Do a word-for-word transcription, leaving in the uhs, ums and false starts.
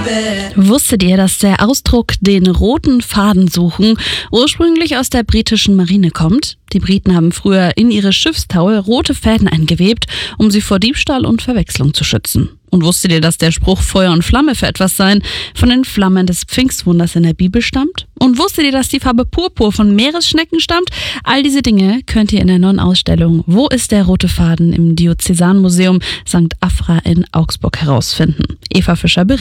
Wusstet ihr, dass der Ausdruck "den roten Faden suchen" ursprünglich aus der britischen Marine kommt? Die Briten haben früher in ihre Schiffstaue rote Fäden eingewebt, um sie vor Diebstahl und Verwechslung zu schützen. Und wusstet ihr, dass der Spruch Feuer und Flamme für etwas sein von den Flammen des Pfingstwunders in der Bibel stammt? Und wusstet ihr, dass die Farbe Purpur von Meeresschnecken stammt? All diese Dinge könnt ihr in der neuen Ausstellung "Wo ist der rote Faden" im Diözesanmuseum Sankt Afra in Augsburg herausfinden. Eva Fischer berichtet.